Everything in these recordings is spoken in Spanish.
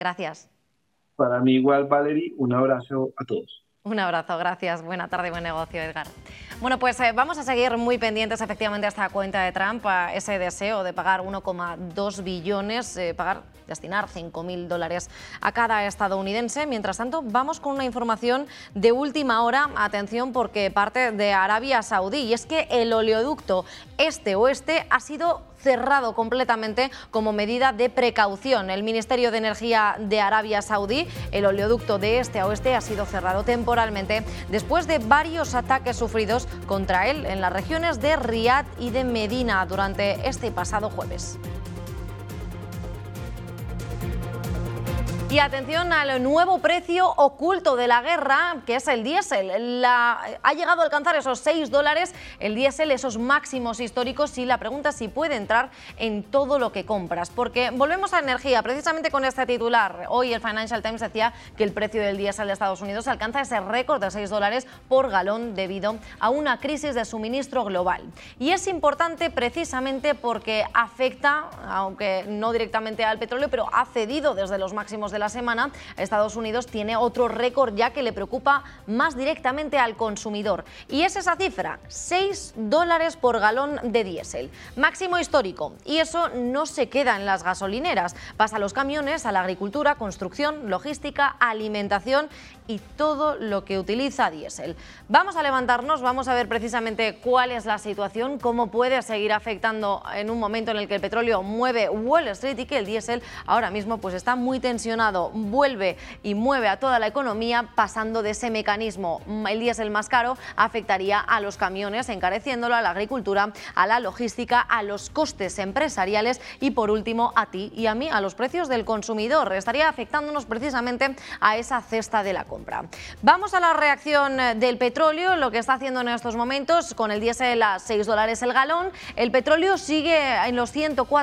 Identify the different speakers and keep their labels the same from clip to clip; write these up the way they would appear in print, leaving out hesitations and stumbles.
Speaker 1: Gracias.
Speaker 2: Para mí igual, Valerie, un abrazo a todos.
Speaker 1: Un abrazo, gracias. Buena tarde y buen negocio, Edgar. Bueno, pues vamos a seguir muy pendientes efectivamente a esta cuenta de Trump, a ese deseo de pagar 1,2 billones, destinar $5.000 a cada estadounidense. Mientras tanto, vamos con una información de última hora. Atención, porque parte de Arabia Saudí, y es que el oleoducto este-oeste ha sido cerrado completamente como medida de precaución. El Ministerio de Energía de Arabia Saudí, el oleoducto de este a oeste, ha sido cerrado temporalmente después de varios ataques sufridos contra él en las regiones de Riad y de Medina durante este pasado jueves. Y atención al nuevo precio oculto de la guerra, que es el diésel. Ha llegado a alcanzar esos $6 el diésel, esos máximos históricos, y la pregunta es si puede entrar en todo lo que compras. Porque volvemos a energía, precisamente con este titular. Hoy el Financial Times decía que el precio del diésel de Estados Unidos alcanza ese récord de $6 por galón debido a una crisis de suministro global. Y es importante precisamente porque afecta, aunque no directamente al petróleo, pero ha cedido desde los máximos de la semana. Estados Unidos tiene otro récord ya que le preocupa más directamente al consumidor, y es esa cifra, $6 por galón de diésel, máximo histórico. Y eso no se queda en las gasolineras, pasa a los camiones, a la agricultura, construcción, logística, alimentación y todo lo que utiliza diésel. Vamos a levantarnos, vamos a ver precisamente cuál es la situación, cómo puede seguir afectando en un momento en el que el petróleo mueve Wall Street y que el diésel ahora mismo pues está muy tensionado, vuelve y mueve a toda la economía pasando de ese mecanismo. El diésel más caro afectaría a los camiones, encareciéndolo, a la agricultura, a la logística, a los costes empresariales y por último a ti y a mí, a los precios del consumidor. Estaría afectándonos precisamente a esa cesta de la compra. Vamos a la reacción del petróleo, lo que está haciendo en estos momentos con el diésel a $6 el galón. El petróleo sigue en los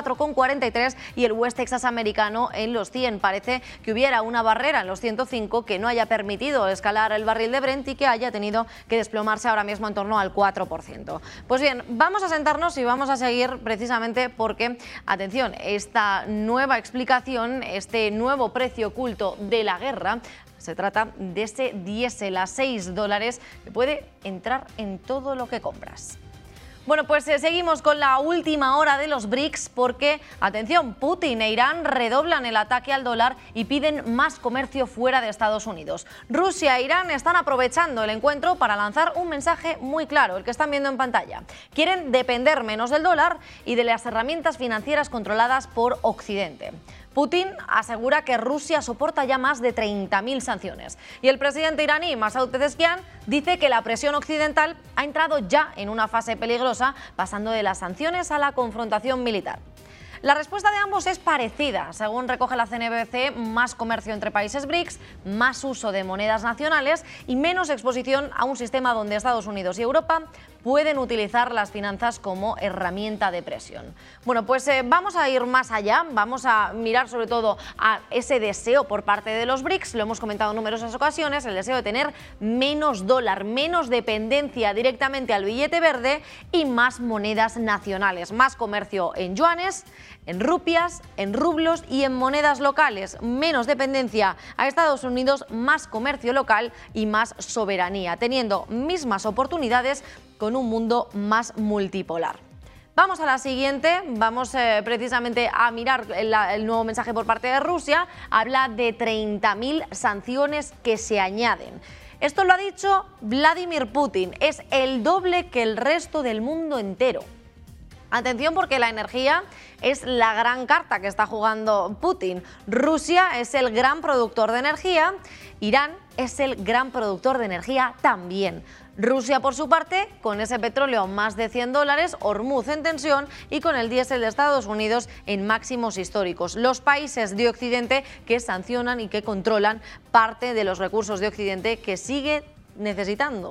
Speaker 1: 104,43 y el West Texas americano en los 100. Parece que hubiera una barrera en los 105 que no haya permitido escalar el barril de Brent y que haya tenido que desplomarse ahora mismo en torno al 4%. Pues bien, vamos a sentarnos y vamos a seguir precisamente porque, atención, esta nueva explicación, este nuevo precio oculto de la guerra, se trata de ese diésel a $6 que puede entrar en todo lo que compras. Bueno, pues seguimos con la última hora de los BRICS porque, atención, Putin e Irán redoblan el ataque al dólar y piden más comercio fuera de Estados Unidos. Rusia e Irán están aprovechando el encuentro para lanzar un mensaje muy claro, el que están viendo en pantalla. Quieren depender menos del dólar y de las herramientas financieras controladas por Occidente. Putin asegura que Rusia soporta ya más de 30.000 sanciones. Y el presidente iraní, Masoud Pezeshkian, dice que la presión occidental ha entrado ya en una fase peligrosa, pasando de las sanciones a la confrontación militar. La respuesta de ambos es parecida. Según recoge la CNBC, más comercio entre países BRICS, más uso de monedas nacionales y menos exposición a un sistema donde Estados Unidos y Europa pueden utilizar las finanzas como herramienta de presión. Bueno, pues vamos a ir más allá, vamos a mirar sobre todo a ese deseo por parte de los BRICS, lo hemos comentado en numerosas ocasiones, el deseo de tener menos dólar, menos dependencia directamente al billete verde y más monedas nacionales, más comercio en yuanes, en rupias, en rublos y en monedas locales, menos dependencia a Estados Unidos, más comercio local y más soberanía, teniendo mismas oportunidades con un mundo más multipolar. Vamos a la siguiente, vamos precisamente a mirar el nuevo mensaje por parte de Rusia. Habla de 30.000 sanciones que se añaden. Esto lo ha dicho Vladimir Putin, es el doble que el resto del mundo entero. Atención porque la energía es la gran carta que está jugando Putin. Rusia es el gran productor de energía, Irán es el gran productor de energía también. Rusia, por su parte, con ese petróleo más de $100, Hormuz en tensión y con el diésel de Estados Unidos en máximos históricos. Los países de Occidente que sancionan y que controlan parte de los recursos de Occidente que sigue necesitando.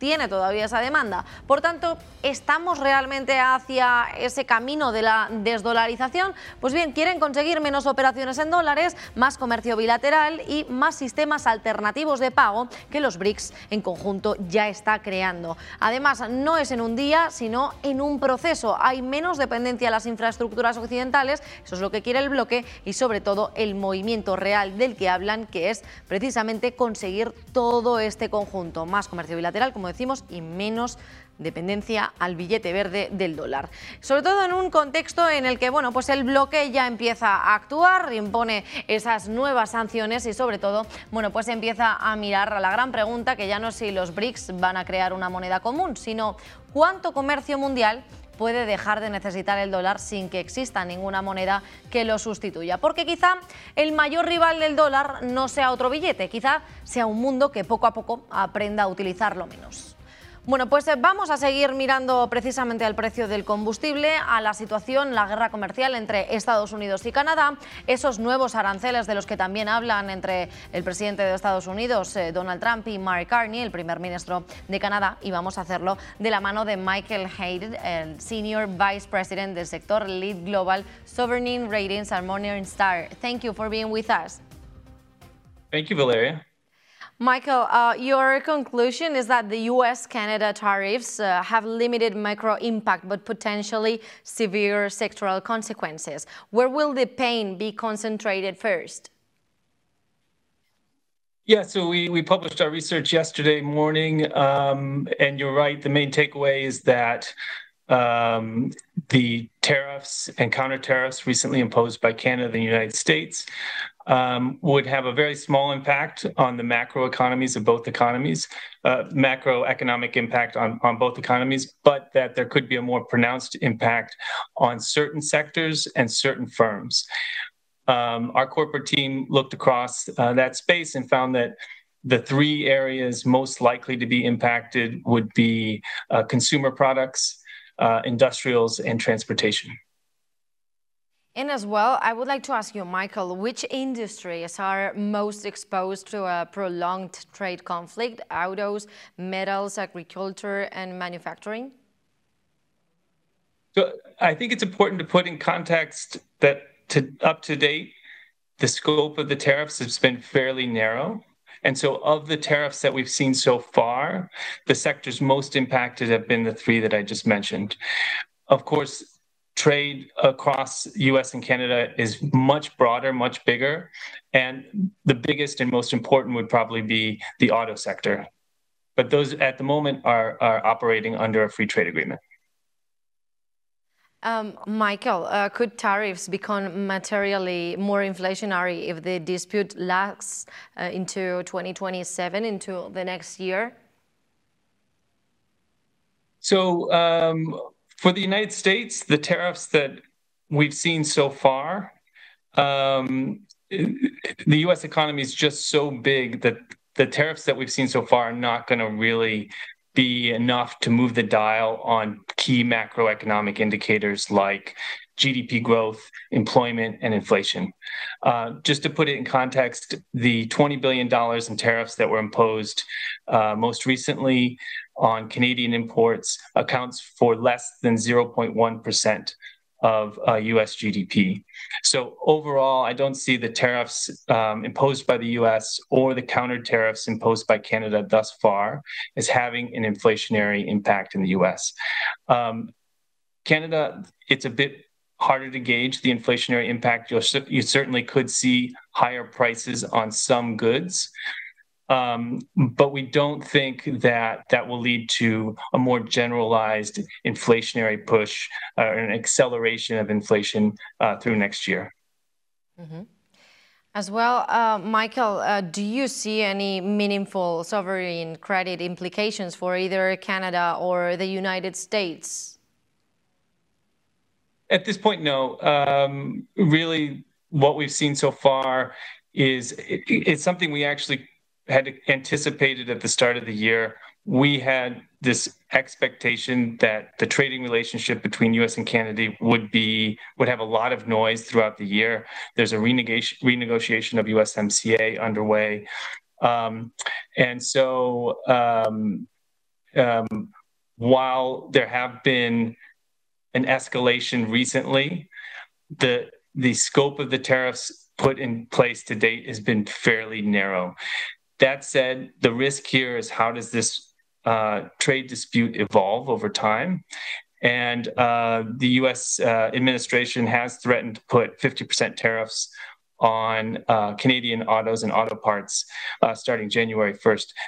Speaker 1: tiene todavía esa demanda. Por tanto, ¿estamos realmente hacia ese camino de la desdolarización? Pues bien, quieren conseguir menos operaciones en dólares, más comercio bilateral y más sistemas alternativos de pago que los BRICS en conjunto ya está creando. Además, no es en un día, sino en un proceso. Hay menos dependencia de las infraestructuras occidentales, eso es lo que quiere el bloque, y sobre todo el movimiento real del que hablan, que es precisamente conseguir todo este conjunto, más comercio bilateral, como decimos, y menos dependencia al billete verde del dólar. Sobre todo en un contexto en el que, bueno, pues el bloque ya empieza a actuar, impone esas nuevas sanciones y sobre todo, bueno, pues empieza a mirar a la gran pregunta, que ya no es si los BRICS van a crear una moneda común, sino cuánto comercio mundial puede dejar de necesitar el dólar sin que exista ninguna moneda que lo sustituya. Porque quizá el mayor rival del dólar no sea otro billete, quizá sea un mundo que poco a poco aprenda a utilizarlo menos. Bueno, pues vamos a seguir mirando precisamente al precio del combustible, a la situación, la guerra comercial entre Estados Unidos y Canadá, esos nuevos aranceles de los que también hablan entre el presidente de Estados Unidos, Donald Trump, y Mark Carney, el primer ministro de Canadá, y vamos a hacerlo de la mano de Michael Hayden, el Senior Vice President del sector Lead Global Sovereign Ratings and Morningstar. Thank you for being with us.
Speaker 3: Thank you, Valeria.
Speaker 1: Michael, your conclusion is that the US-Canada tariffs have limited macro impact but potentially severe sectoral consequences. Where will the pain be concentrated first?
Speaker 3: Yeah, so we published our research yesterday morning, and you're right, the main takeaway is that the tariffs and counter tariffs recently imposed by Canada and the United States would have a very small impact on the macro economies of both economies, macroeconomic impact on both economies, but that there could be a more pronounced impact on certain sectors and certain firms. Our corporate team looked across that space and found that the three areas most likely to be impacted would be consumer products, industrials, and transportation.
Speaker 1: And as well, I would like to ask you, Michael, which industries are most exposed to a prolonged trade conflict? Autos, metals, agriculture, and manufacturing?
Speaker 3: So I think it's important to put in context that up to date, the scope of the tariffs has been fairly narrow. And so of the tariffs that we've seen so far, the sectors most impacted have been the three that I just mentioned. Of course, trade across US and Canada is much broader, much bigger, and the biggest and most important would probably be the auto sector. But those at the moment are operating under a free trade agreement.
Speaker 1: Michael, could tariffs become materially more inflationary if the dispute lasts into 2027, into the next year?
Speaker 3: So for the United States, the tariffs that we've seen so far, the U.S. economy is just so big that the tariffs that we've seen so far are not going to really be enough to move the dial on key macroeconomic indicators like GDP growth, employment, and inflation. Just to put it in context, the $20 billion in tariffs that were imposed most recently on Canadian imports accounts for less than 0.1% of U.S. GDP. So overall, I don't see the tariffs imposed by the U.S. or the counter tariffs imposed by Canada thus far as having an inflationary impact in the U.S. Canada, it's a bit harder to gauge the inflationary impact. You certainly could see higher prices on some goods, but we don't think that that will lead to a more generalized inflationary push or an acceleration of inflation through next year.
Speaker 1: Mm-hmm. As well, Michael, do you see any meaningful sovereign credit implications for either Canada or the United States?
Speaker 3: At this point, no. Really, what we've seen so far is it's something we actually had anticipated at the start of the year. We had this expectation that the trading relationship between U.S. and Canada would have a lot of noise throughout the year. There's a renegotiation of USMCA underway. And so while there have been an escalation recently, the scope of the tariffs put in place to date has been fairly narrow. That said, the risk here is how does this trade dispute evolve over time? And the U.S. administration has threatened to put 50% tariffs on Canadian autos and auto parts starting January 1st.